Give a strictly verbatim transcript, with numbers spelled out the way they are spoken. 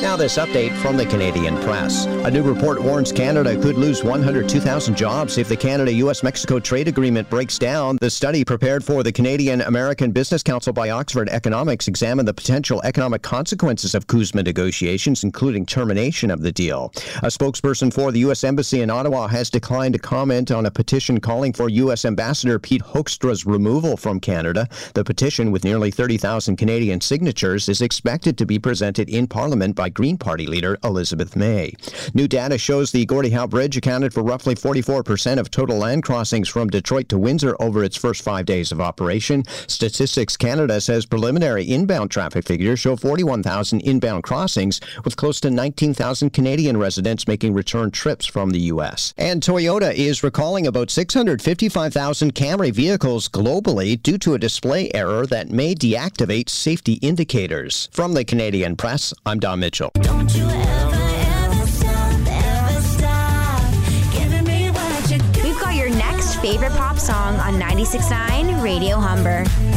Now this update from the Canadian Press. A new report warns Canada could lose one hundred two thousand jobs if the Canada-U S Mexico trade agreement breaks down. The study prepared for the Canadian-American Business Council by Oxford Economics examined the potential economic consequences of CUSMA negotiations, including termination of the deal. A spokesperson for the U S Embassy in Ottawa has declined to comment on a petition calling for U S Ambassador Pete Hoekstra's removal from Canada. The petition, with nearly thirty thousand Canadian signatures, is expected to be presented in Parliament by Green Party leader Elizabeth May. New data shows the Gordie Howe Bridge accounted for roughly forty-four percent of total land crossings from Detroit to Windsor over its first five days of operation. Statistics Canada says preliminary inbound traffic figures show forty-one thousand inbound crossings, with close to nineteen thousand Canadian residents making return trips from the U S. And Toyota is recalling about six hundred fifty-five thousand Camry vehicles globally due to a display error that may deactivate safety indicators. From the Canadian Press, I'm Don Mitchell. Don't you ever, ever stop, ever stop giving me what you got. We've got your next favorite pop song on ninety-six point nine Radio Humber.